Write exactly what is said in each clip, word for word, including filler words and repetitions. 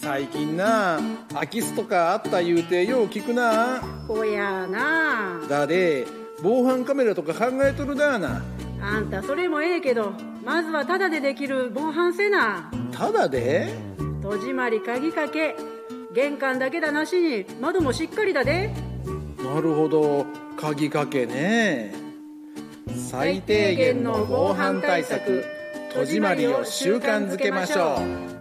最近な空き巣とかあった言うてよう聞くな。 ほやな。 だで防犯カメラとか考えとるだな。 あんたそれもええけど、まずはタダでできる防犯せな。 タダで？ 戸締まり鍵かけ、玄関だけだなしに窓もしっかりだで。 なるほど、鍵かけね。最低限の防犯対策、戸締まりを習慣づけましょう。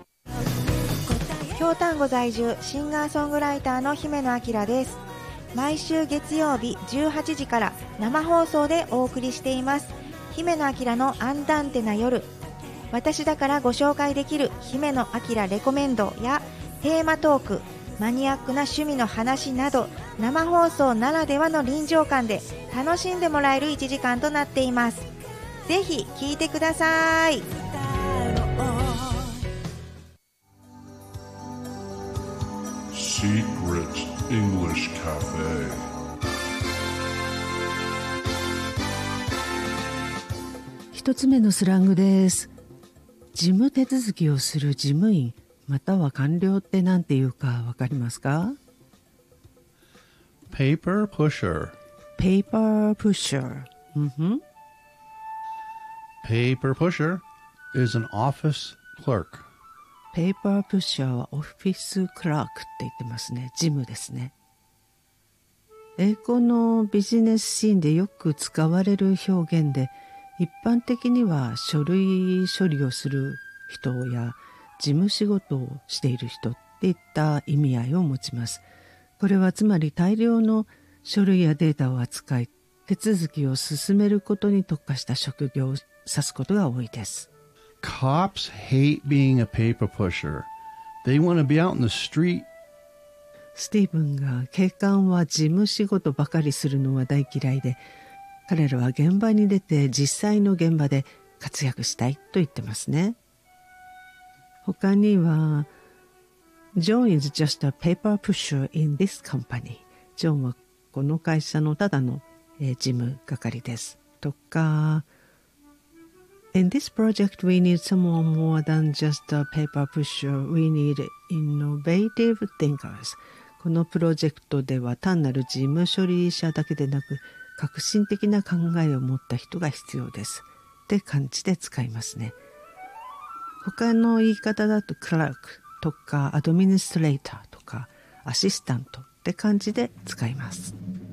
京丹後在住シンガーソングライターの姫野明です。毎週月曜日じゅうはちじから生放送でお送りしています姫野明のアンダンテな夜。私だからご紹介できる姫野明レコメンドやテーマトーク、マニアックな趣味の話など、生放送ならではの臨場感で楽しんでもらえるいちじかんとなっています。ぜひ聞いてください。 Secret English Cafe。 一つ目のスラングです。事務手続きをする事務員または官僚って何て言うかわかりますか？ Paper pusher。 Paper pusher、うんふん、 Paper pusher is an office clerk。 ペーパープッシャーはオフィスクラークって言ってますね。事務ですね。英語のビジネスシーンでよく使われる表現で、一般的には書類処理をする人や事務仕事をしている人っていった意味合いを持ちます。これはつまり大量の書類やデータを扱い、手続きを進めることに特化した職業を指すことが多いです。 Cops hate being a paper pusher. They want to be out in the street. スティーブンが警官は事務仕事ばかりするのは大嫌いで、彼らは現場に出て実際の現場で活躍したいと言ってますね。他には John is just a paper pusher in this company. ジョンはこの会社のただの、えー、事務係ですとか、In this project, we need someone more than just a paper pusher. We need innovative thinkers. このプロジェクトでは単なる事務処理者だけでなく、革新的な考えを持った人が必要です。って感じで使いますね。他の言い方だと、クラークとか、アドミニストレーターとか、アシスタントって感じで使います。